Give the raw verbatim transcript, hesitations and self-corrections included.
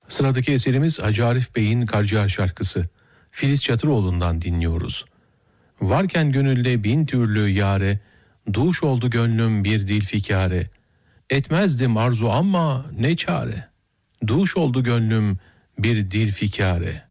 Sıradaki eserimiz Hacı Arif Bey'in Karciğer şarkısı. Filiz Çatıroğlu'ndan dinliyoruz. Varken gönülde bin türlü yare, duş oldu gönlüm bir dil fikare. Etmezdim arzu ama ne çare, duş oldu gönlüm bir dil fikare.